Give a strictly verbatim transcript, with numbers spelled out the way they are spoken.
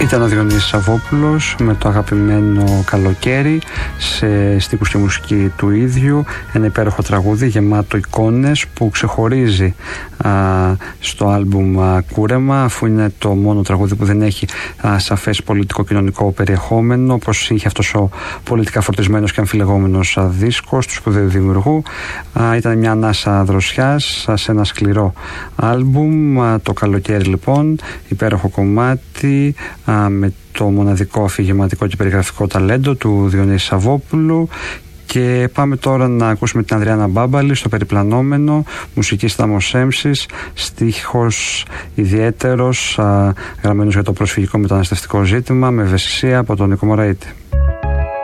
Ήταν ο Διονύσης Σαββόπουλος με το αγαπημένο Καλοκαίρι, σε στίχους και μουσική του ίδιου. Ένα υπέροχο τραγούδι γεμάτο εικόνες που ξεχωρίζει α, στο άλμπουμ α, Κούρεμα, αφού είναι το μόνο τραγούδι που δεν έχει α, σαφές πολιτικό-κοινωνικό περιεχόμενο, όπως είχε αυτός ο πολιτικά φορτισμένος και αμφιλεγόμενος α, δίσκος του σπουδαίου δημιουργού. Α, ήταν μια ανάσα δροσιάς α, σε ένα σκληρό άλμπουμ. Α, το Καλοκαίρι λοιπόν, υπέροχο κομμάτι α, με το μοναδικό αφηγηματικό και περιγραφικό ταλέντο του Διονύση Σαββόπουλου. Και πάμε τώρα να ακούσουμε την Ανδριάννα Μπάμπαλη στο Περιπλανόμενο, μουσική Στάμος Έμψης, στίχος ιδιαίτερος α, γραμμένος για το προσφυγικό μεταναστευτικό ζήτημα, με ευαισθησία από τον Νίκο Μωραήτη.